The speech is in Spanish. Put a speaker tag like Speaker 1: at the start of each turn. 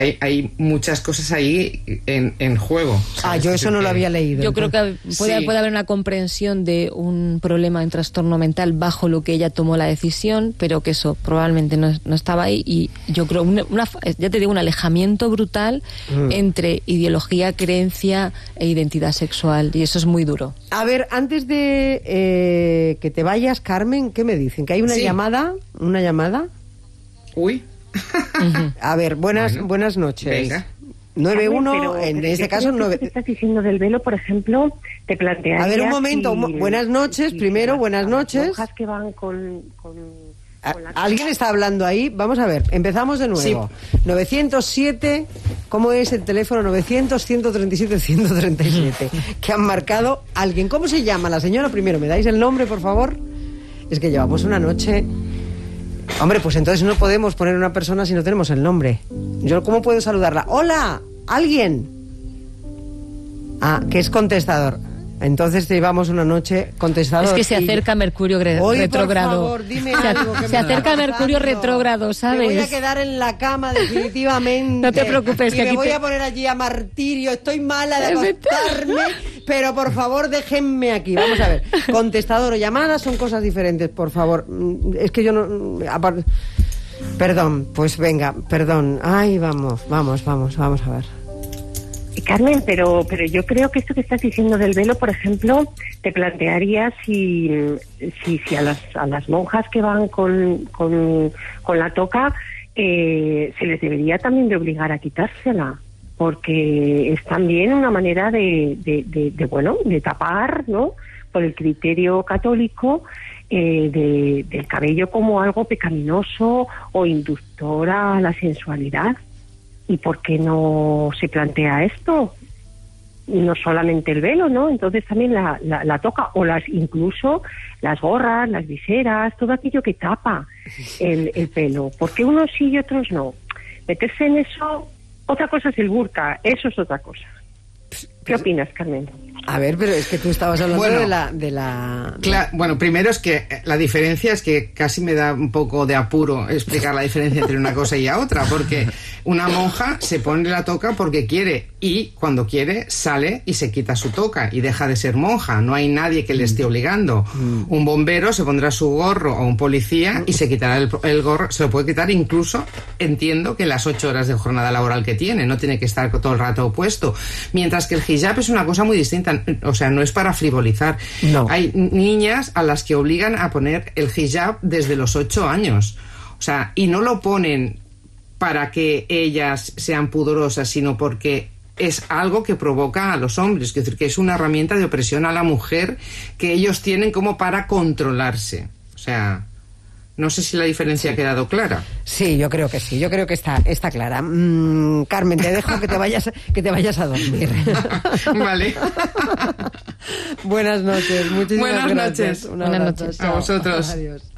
Speaker 1: hay muchas cosas ahí en juego.
Speaker 2: Yo eso no lo había leído.
Speaker 3: Yo creo que puede haber una comprensión de un problema en trastorno mental bajo lo que ella tomó la decisión, pero que eso probablemente no estaba ahí. Y yo creo, ya te digo, un alejamiento brutal entre ideología, creencia e identidad sexual. Y eso es muy duro.
Speaker 2: A ver, antes de que te vayas, Carmen, ¿qué me dicen? ¿Que hay una llamada? ¿Una llamada?
Speaker 1: Uy.
Speaker 2: A ver, buenas noches.
Speaker 1: Venga.
Speaker 2: 91, en este caso...
Speaker 4: ¿Qué estás diciendo del velo, por ejemplo? Te plantearías...
Speaker 2: A ver, un momento. Buenas noches, primero, buenas noches.
Speaker 4: Las monjas que van con
Speaker 2: ¿Alguien está hablando ahí? Vamos a ver, empezamos de nuevo. Sí. 907, ¿cómo es el teléfono? 900-137-137. Que han marcado alguien. ¿Cómo se llama la señora? Primero, ¿me dais el nombre, por favor? Es que llevamos una noche... Hombre, pues entonces no podemos poner una persona si no tenemos el nombre. ¿Yo cómo puedo saludarla? ¡Hola! ¿Alguien? Que es contestador. Entonces llevamos una noche contestador.
Speaker 3: Es que se acerca Mercurio retrógrado.
Speaker 2: Por favor, dime algo que
Speaker 3: se acerca Mercurio retrógrado, ¿sabes?
Speaker 2: Me voy a quedar en la cama definitivamente.
Speaker 3: No te preocupes.
Speaker 2: Y que me voy a poner allí a martirio. Estoy mala de acostarme, pero por favor déjenme aquí. Vamos a ver. Contestador o llamada son cosas diferentes, por favor. Es que yo no... Perdón, pues venga, perdón. Ay, vamos a ver.
Speaker 4: Carmen, pero yo creo que esto que estás diciendo del velo, por ejemplo, te plantearías si a las monjas que van con la toca se les debería también de obligar a quitársela, porque es también una manera de tapar, ¿no?, por el criterio católico, del cabello como algo pecaminoso o inductor a la sensualidad. ¿Y por qué no se plantea esto? No solamente el velo, ¿no? Entonces también la toca, o incluso las gorras, las viseras, todo aquello que tapa el pelo. ¿Por qué unos sí y otros no? Meterse en eso, otra cosa es el burka, eso es otra cosa. ¿Qué opinas, Carmen?
Speaker 2: A ver, pero es que tú estabas hablando de la...
Speaker 1: Claro, bueno, primero es que la diferencia es que casi me da un poco de apuro explicar la diferencia entre una cosa y la otra, porque una monja se pone la toca porque quiere, y cuando quiere sale y se quita su toca y deja de ser monja. No hay nadie que le esté obligando. Un bombero se pondrá su gorro, o un policía, y se quitará el gorro. Se lo puede quitar incluso, entiendo, que las 8 horas de jornada laboral que tiene. No tiene que estar todo el rato puesto. Mientras que el hijab es una cosa muy distinta. O sea, no es para frivolizar.
Speaker 2: No.
Speaker 1: Hay niñas a las que obligan a poner el hijab desde los 8 años. O sea, y no lo ponen para que ellas sean pudorosas, sino porque es algo que provoca a los hombres. Es decir, que es una herramienta de opresión a la mujer que ellos tienen como para controlarse. O sea... No sé si la diferencia ha quedado clara.
Speaker 2: Sí, yo creo que sí, yo creo que está clara. Carmen, te dejo que te vayas a dormir.
Speaker 1: Vale.
Speaker 2: Buenas noches, muchísimas gracias.
Speaker 1: Buenas noches.
Speaker 3: Buenas noches.
Speaker 1: A vosotros.
Speaker 2: Adiós.